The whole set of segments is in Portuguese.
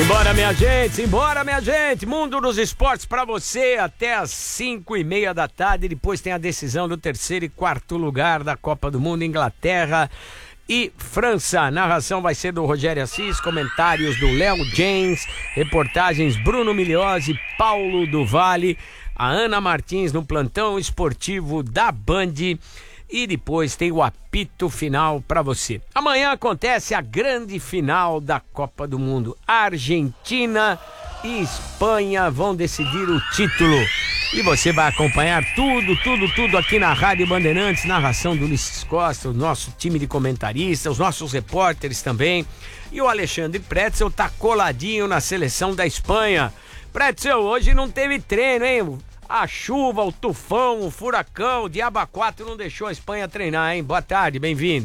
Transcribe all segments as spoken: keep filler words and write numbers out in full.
Simbora, minha gente, simbora, minha gente. Mundo dos esportes pra você até as cinco e meia da tarde. Depois tem a decisão do terceiro e quarto lugar da Copa do Mundo, Inglaterra e França. A narração vai ser do Rogério Assis, comentários do Léo James, reportagens Bruno Migliozzi, Paulo do Vale, a Ana Martins no plantão esportivo da Band. E depois tem o apito final para você. Amanhã acontece a grande final da Copa do Mundo. Argentina e Espanha vão decidir o título. E você vai acompanhar tudo, tudo, tudo aqui na Rádio Bandeirantes. Narração do Ulisses Costa, o nosso time de comentaristas, os nossos repórteres também. E o Alexandre Pretzel tá coladinho na seleção da Espanha. Pretzel, hoje não teve treino, hein? A chuva, o tufão, o furacão, o Diaba quatro não deixou a Espanha treinar, hein? Boa tarde, bem-vindo.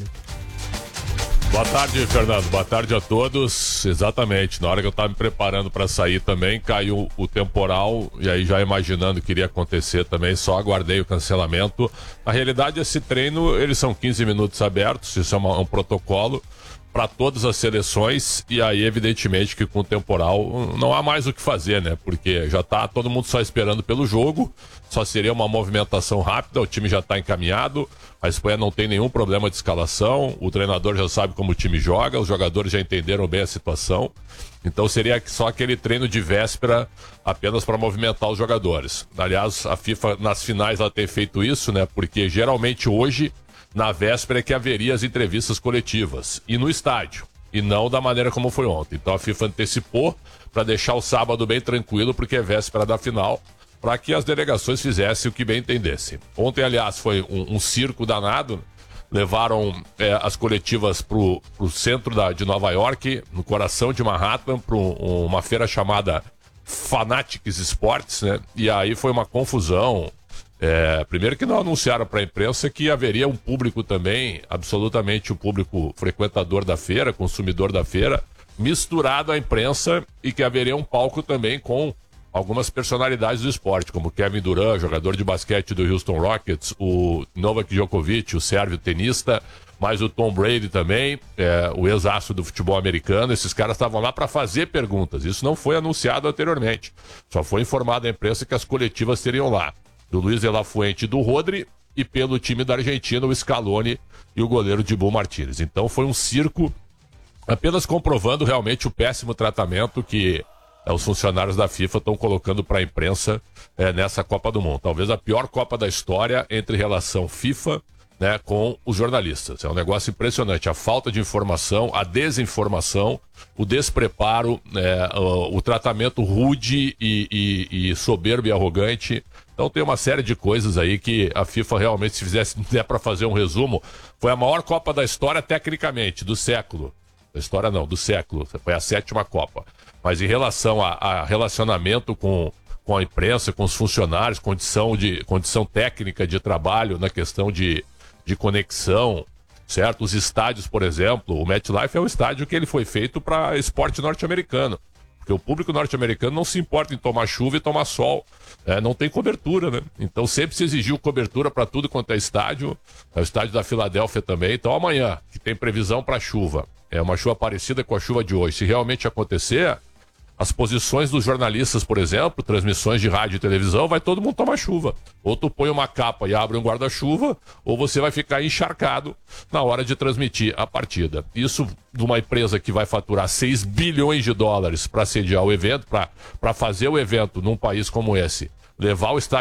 Boa tarde, Fernando. Boa tarde a todos. Exatamente. Na hora que eu estava me preparando para sair também, caiu o temporal. E aí, já imaginando que iria acontecer também, só aguardei o cancelamento. Na realidade, esse treino, eles são quinze minutos abertos. Isso é uma, um protocolo para todas as seleções, e aí evidentemente que com o temporal não há mais o que fazer, né? Porque já tá todo mundo só esperando pelo jogo, só seria uma movimentação rápida, o time já tá encaminhado, a Espanha não tem nenhum problema de escalação, o treinador já sabe como o time joga, os jogadores já entenderam bem a situação, então seria só aquele treino de véspera apenas para movimentar os jogadores. Aliás, a FIFA nas finais ela tem feito isso, né? Porque geralmente hoje na véspera é que haveria as entrevistas coletivas, e no estádio, e não da maneira como foi ontem. Então a FIFA antecipou para deixar o sábado bem tranquilo, porque é véspera da final, para que as delegações fizessem o que bem entendessem. Ontem, aliás, foi um, um circo danado, levaram é, as coletivas para o centro da, de Nova York, no coração de Manhattan, para um, uma feira chamada Fanatics Sports, né? E aí foi uma confusão. É, primeiro que não anunciaram para a imprensa que haveria um público também, absolutamente o público frequentador da feira, consumidor da feira, misturado à imprensa, e que haveria um palco também com algumas personalidades do esporte, como Kevin Durant, jogador de basquete do Houston Rockets, o Novak Djokovic, o sérvio tenista, mais o Tom Brady também, é, o ex-astro do futebol americano. Esses caras estavam lá para fazer perguntas. Isso não foi anunciado anteriormente, só foi informado à imprensa que as coletivas seriam lá, do Luiz de la Fuente e do Rodri, e pelo time da Argentina, o Scaloni e o goleiro Dibu Martínez. Então foi um circo, apenas comprovando realmente o péssimo tratamento que é, os funcionários da FIFA estão colocando para a imprensa é, nessa Copa do Mundo. Talvez a pior Copa da história entre relação FIFA, né, com os jornalistas. É um negócio impressionante. A falta de informação, a desinformação, o despreparo, é, o, o tratamento rude e, e, e soberbo e arrogante. Então tem uma série de coisas aí que a FIFA realmente, se fizesse, der para fazer um resumo, foi a maior Copa da história tecnicamente, do século. Da história não, do século. Foi a sétima Copa. Mas em relação a, a relacionamento com, com a imprensa, com os funcionários, condição, de, condição técnica de trabalho, na questão de, de conexão, certo? Os estádios, por exemplo, o MetLife é um estádio que ele foi feito para esporte norte-americano. Porque o público norte-americano não se importa em tomar chuva e tomar sol. É, não tem cobertura, né? Então sempre se exigiu cobertura para tudo quanto é estádio. É o estádio da Filadélfia também. Então amanhã, que tem previsão para chuva, é uma chuva parecida com a chuva de hoje. Se realmente acontecer, as posições dos jornalistas, por exemplo, transmissões de rádio e televisão, vai todo mundo tomar chuva. Ou tu põe uma capa e abre um guarda-chuva, ou você vai ficar encharcado na hora de transmitir a partida. Isso de uma empresa que vai faturar seis bilhões de dólares para sediar o evento, para fazer o evento num país como esse, levar o estádio